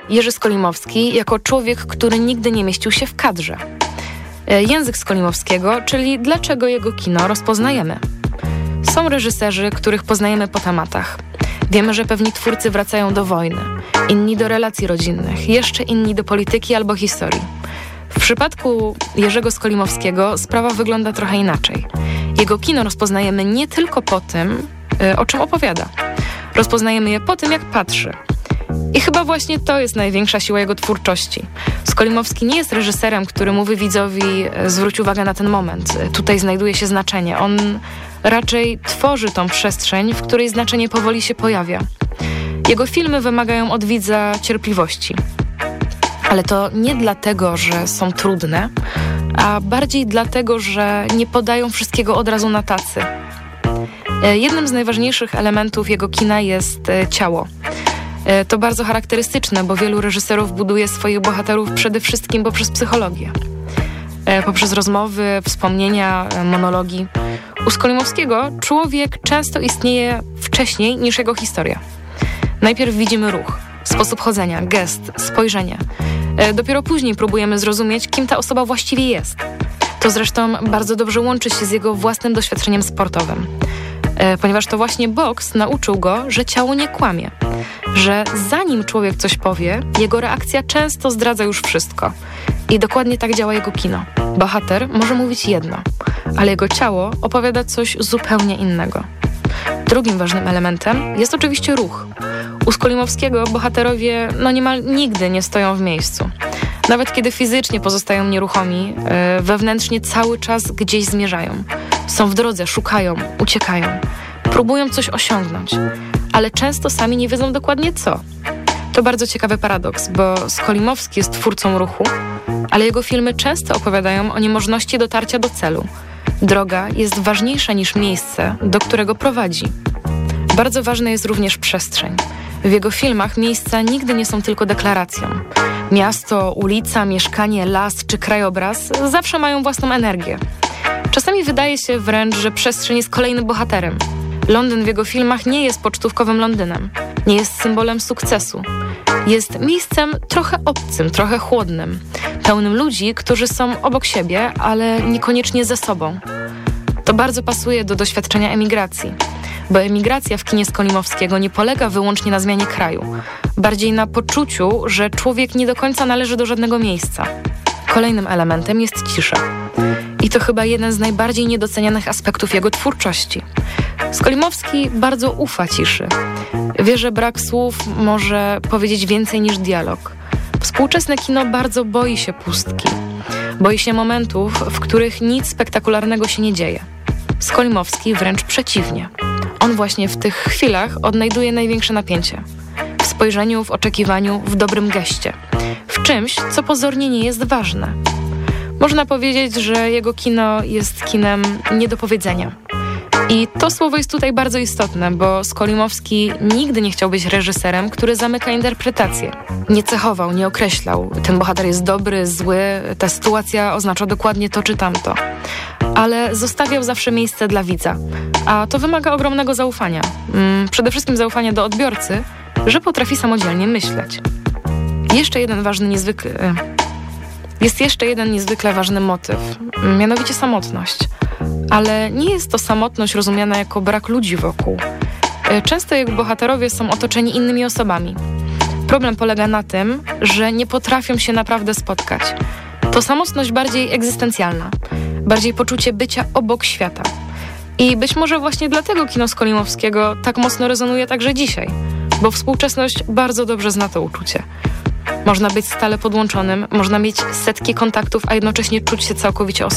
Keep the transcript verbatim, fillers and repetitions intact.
Jerzy Skolimowski jako człowiek, który nigdy nie mieścił się w kadrze. Język Skolimowskiego, czyli dlaczego jego kino rozpoznajemy. Są reżyserzy, których poznajemy po tematach. Wiemy, że pewni twórcy wracają do wojny, inni do relacji rodzinnych, jeszcze inni do polityki albo historii. W przypadku Jerzego Skolimowskiego sprawa wygląda trochę inaczej. Jego kino rozpoznajemy nie tylko po tym, o czym opowiada. Rozpoznajemy je po tym, jak patrzy. I chyba właśnie to jest największa siła jego twórczości. Skolimowski nie jest reżyserem, który mówi widzowi: zwróć uwagę na ten moment, tutaj znajduje się znaczenie. On raczej tworzy tą przestrzeń, w której znaczenie powoli się pojawia. Jego filmy wymagają od widza cierpliwości. Ale to nie dlatego, że są trudne, a bardziej dlatego, że nie podają wszystkiego od razu na tacy. Jednym z najważniejszych elementów jego kina jest ciało. To bardzo charakterystyczne, bo wielu reżyserów buduje swoich bohaterów przede wszystkim poprzez psychologię. Poprzez rozmowy, wspomnienia, monologi. U Skolimowskiego człowiek często istnieje wcześniej niż jego historia. Najpierw widzimy ruch, sposób chodzenia, gest, spojrzenie. Dopiero później próbujemy zrozumieć, kim ta osoba właściwie jest. To zresztą bardzo dobrze łączy się z jego własnym doświadczeniem sportowym. Ponieważ to właśnie boks nauczył go, że ciało nie kłamie. Że zanim człowiek coś powie, jego reakcja często zdradza już wszystko. I dokładnie tak działa jego kino. Bohater może mówić jedno, ale jego ciało opowiada coś zupełnie innego. Drugim ważnym elementem jest oczywiście ruch. U Skolimowskiego bohaterowie no niemal nigdy nie stoją w miejscu. Nawet kiedy fizycznie pozostają nieruchomi, yy, wewnętrznie cały czas gdzieś zmierzają. Są w drodze, szukają, uciekają. Próbują coś osiągnąć, ale często sami nie wiedzą dokładnie co. To bardzo ciekawy paradoks, bo Skolimowski jest twórcą ruchu, ale jego filmy często opowiadają o niemożności dotarcia do celu. Droga jest ważniejsza niż miejsce, do którego prowadzi. Bardzo ważna jest również przestrzeń. W jego filmach miejsca nigdy nie są tylko deklaracją. Miasto, ulica, mieszkanie, las czy krajobraz zawsze mają własną energię. Czasami wydaje się wręcz, że przestrzeń jest kolejnym bohaterem. Londyn w jego filmach nie jest pocztówkowym Londynem. Nie jest symbolem sukcesu. Jest miejscem trochę obcym, trochę chłodnym. Pełnym ludzi, którzy są obok siebie, ale niekoniecznie ze sobą. To bardzo pasuje do doświadczenia emigracji. Bo emigracja w kinie Skolimowskiego nie polega wyłącznie na zmianie kraju. Bardziej na poczuciu, że człowiek nie do końca należy do żadnego miejsca. Kolejnym elementem jest cisza. I to chyba jeden z najbardziej niedocenianych aspektów jego twórczości. Skolimowski bardzo ufa ciszy. Wie, że brak słów może powiedzieć więcej niż dialog. Współczesne kino bardzo boi się pustki. Boi się momentów, w których nic spektakularnego się nie dzieje. Skolimowski wręcz przeciwnie. On właśnie w tych chwilach odnajduje największe napięcie. W spojrzeniu, w oczekiwaniu, w dobrym geście. W czymś, co pozornie nie jest ważne. Można powiedzieć, że jego kino jest kinem nie do powiedzenia. I to słowo jest tutaj bardzo istotne, bo Skolimowski nigdy nie chciał być reżyserem, który zamyka interpretację. Nie cechował, nie określał. Ten bohater jest dobry, zły, ta sytuacja oznacza dokładnie to czy tamto. Ale zostawiał zawsze miejsce dla widza. A to wymaga ogromnego zaufania. Przede wszystkim zaufania do odbiorcy, że potrafi samodzielnie myśleć. Jeszcze jeden ważny, niezwykły... Jest jeszcze jeden niezwykle ważny motyw, mianowicie samotność. Ale nie jest to samotność rozumiana jako brak ludzi wokół. Często jego bohaterowie są otoczeni innymi osobami. Problem polega na tym, że nie potrafią się naprawdę spotkać. To samotność bardziej egzystencjalna, bardziej poczucie bycia obok świata. I być może właśnie dlatego kino Skolimowskiego tak mocno rezonuje także dzisiaj, bo współczesność bardzo dobrze zna to uczucie. Można być stale podłączonym, można mieć setki kontaktów, a jednocześnie czuć się całkowicie osobistym.